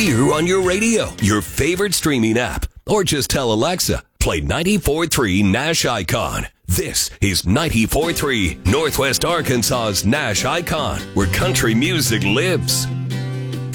We're on your radio, your favorite streaming app, or just tell Alexa, play 94.3 Nash Icon. This is 94.3 Northwest Arkansas's Nash Icon, where country music lives.